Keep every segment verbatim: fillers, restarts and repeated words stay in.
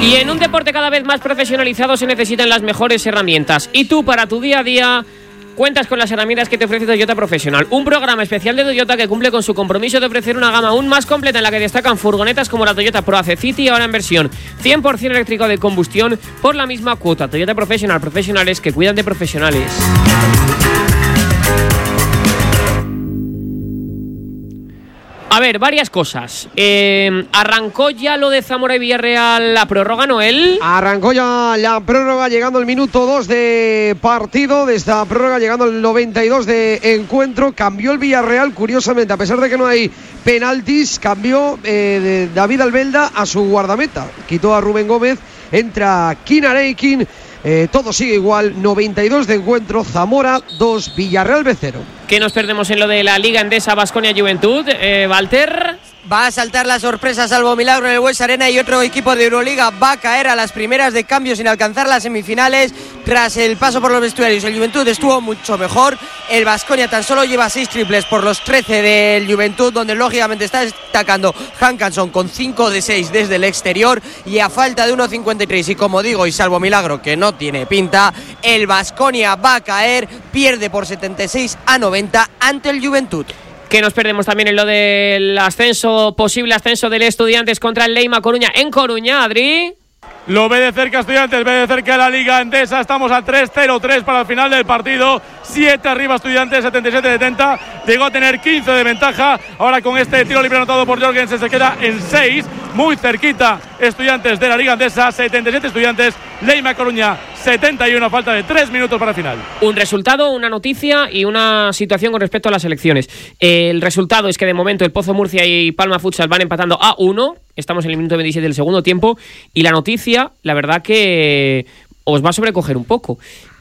Y en un deporte cada vez más profesionalizado se necesitan las mejores herramientas. Y tú, para tu día a día, cuentas con las herramientas que te ofrece Toyota Professional, un programa especial de Toyota que cumple con su compromiso de ofrecer una gama aún más completa en la que destacan furgonetas como la Toyota Proace City, ahora en versión cien por ciento eléctrico de combustión por la misma cuota. Toyota Professional, profesionales que cuidan de profesionales. A ver, varias cosas. Eh, ¿Arrancó ya lo de Zamora y Villarreal la prórroga, Noel? Arrancó ya la prórroga, llegando al minuto dos de partido. De esta prórroga, llegando al noventa y dos de encuentro. Cambió el Villarreal, curiosamente, a pesar de que no hay penaltis, cambió eh, de David Albelda a su guardameta. Quitó a Rubén Gómez, entra Kinar Eikin. Eh, todo sigue igual, noventa y dos de encuentro, Zamora dos, Villarreal B cero. ¿Qué nos perdemos en lo de la Liga Endesa Baskonia Juventud, eh, Walter? Va a saltar la sorpresa, salvo milagro, en el Bues Arena, y otro equipo de Euroliga va a caer a las primeras de cambio sin alcanzar las semifinales tras el paso por los vestuarios. El Juventud estuvo mucho mejor, el Baskonia tan solo lleva seis triples por los trece del Juventud, donde lógicamente está destacando Hankanson con cinco de seis desde el exterior, y a falta de uno cincuenta y tres, y como digo, y salvo milagro que no tiene pinta, el Baskonia va a caer, pierde por setenta y seis a noventa ante el Juventud. Que nos perdemos también en lo del ascenso, posible ascenso del Estudiantes contra el Leima Coruña en Coruña, Adri. Lo ve de cerca Estudiantes, ve de cerca la Liga Endesa. Estamos a tres cero tres para el final del partido. siete arriba Estudiantes, setenta y siete setenta. Llegó a tener quince de ventaja. Ahora con este tiro libre anotado por Jorgensen se queda en seis. Muy cerquita Estudiantes de la Liga Endesa. setenta y siete Estudiantes, Leima Coruña setenta y uno. Falta de tres minutos para el final. Un resultado, una noticia y una situación con respecto a las elecciones. El resultado es que de momento el Pozo Murcia y Palma Futsal van empatando a uno. Estamos en el minuto veintisiete del segundo tiempo. Y la noticia, la verdad que os va a sobrecoger un poco.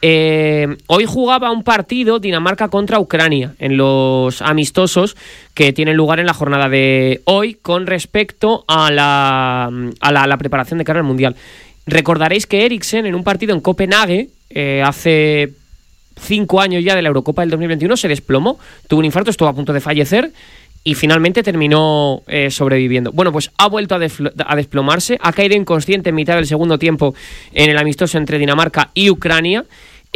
Eh, hoy jugaba un partido Dinamarca contra Ucrania en los amistosos que tienen lugar en la jornada de hoy con respecto a la, a la, a la preparación de cara al Mundial. Recordaréis que Eriksen en un partido en Copenhague eh, hace cinco años ya de la Eurocopa del dos mil veintiuno se desplomó, tuvo un infarto, estuvo a punto de fallecer y finalmente terminó eh, sobreviviendo. Bueno, pues ha vuelto a, desfl- a desplomarse, ha caído inconsciente en mitad del segundo tiempo en el amistoso entre Dinamarca y Ucrania.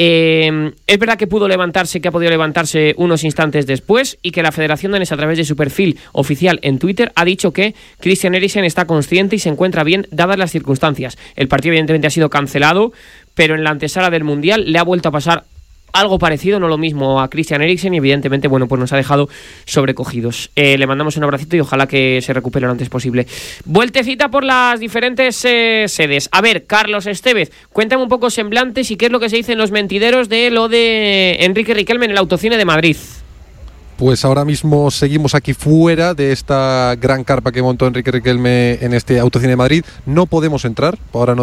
Eh, es verdad que pudo levantarse, que ha podido levantarse unos instantes después, y que la Federación Danesa, a través de su perfil oficial en Twitter, ha dicho que Christian Eriksen está consciente y se encuentra bien dadas las circunstancias. El partido evidentemente ha sido cancelado, pero en la antesala del Mundial le ha vuelto a pasar algo parecido, no lo mismo, a Christian Eriksen, y evidentemente, bueno, pues nos ha dejado sobrecogidos. Eh, le mandamos un abracito y ojalá que se recupere lo antes posible. Vueltecita por las diferentes eh, sedes. A ver, Carlos Estevez, cuéntame un poco semblantes y qué es lo que se dice en los mentideros de lo de Enrique Riquelme en el Autocine de Madrid. Pues ahora mismo seguimos aquí fuera de esta gran carpa que montó Enrique Riquelme en este Autocine de Madrid. No podemos entrar, ahora no